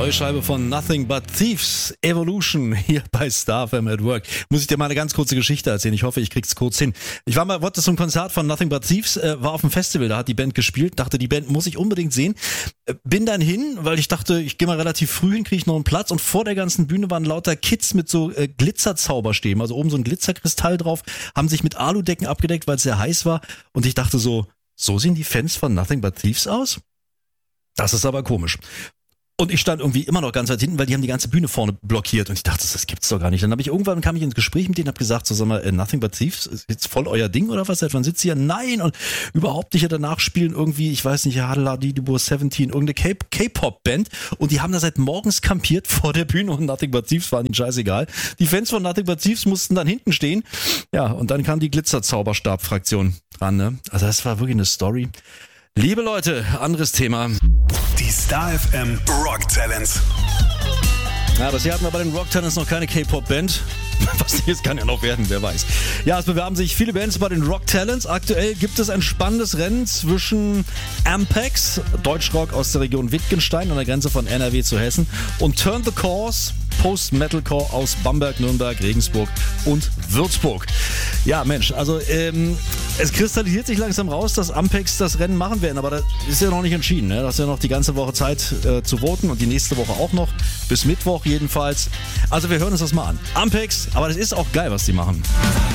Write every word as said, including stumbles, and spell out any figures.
Neue Scheibe von Nothing But Thieves, Evolution, hier bei Star F M at Work. Muss ich dir mal eine ganz kurze Geschichte erzählen. Ich hoffe, ich krieg's kurz hin. Ich war mal, wollte zum Konzert von Nothing But Thieves, äh, war auf dem Festival, da hat die Band gespielt, dachte, die Band muss ich unbedingt sehen. Äh, bin dann hin, weil ich dachte, ich gehe mal relativ früh hin, kriege ich noch einen Platz, und vor der ganzen Bühne waren lauter Kids mit so äh, Glitzerzauberstäben, also oben so ein Glitzerkristall drauf, haben sich mit Aludecken abgedeckt, weil es sehr heiß war, und ich dachte so, so sehen die Fans von Nothing But Thieves aus? Das ist aber komisch. Und ich stand irgendwie immer noch ganz weit hinten, weil die haben die ganze Bühne vorne blockiert. Und ich dachte, das gibt's doch gar nicht. Dann habe ich irgendwann, kam ich ins Gespräch mit denen, habe gesagt, so, sag mal, äh, Nothing But Thieves, ist jetzt voll euer Ding oder was? Seit wann sitzt ihr? Nein, und überhaupt nicht. Danach spielen irgendwie, ich weiß nicht, Hadaladidibo siebzehn, irgendeine K- K-Pop-Band. Und die haben da seit morgens kampiert vor der Bühne, und Nothing But Thieves waren ihnen scheißegal. Die Fans von Nothing But Thieves mussten dann hinten stehen. Ja, und dann kam die Glitzerzauberstab-Fraktion dran, ne? Also das war wirklich eine Story. Liebe Leute, anderes Thema. Die Star F M Rock Talents. Ja, bisher hatten wir bei den Rock Talents noch keine K-Pop-Band. Was jetzt kann ja noch werden, wer weiß. Ja, es bewerben sich viele Bands bei den Rock Talents. Aktuell gibt es ein spannendes Rennen zwischen Ampex, Deutschrock aus der Region Wittgenstein an der Grenze von N R W zu Hessen, und Turn the Course, Post-Metalcore aus Bamberg, Nürnberg, Regensburg und Würzburg. Ja, Mensch, also ähm, es kristallisiert sich langsam raus, dass Ampex das Rennen machen werden, aber das ist ja noch nicht entschieden. Ne? Das ist ja noch die ganze Woche Zeit äh, zu voten, und die nächste Woche auch noch, bis Mittwoch jedenfalls. Also wir hören uns das mal an. Ampex, aber das ist auch geil, was die machen.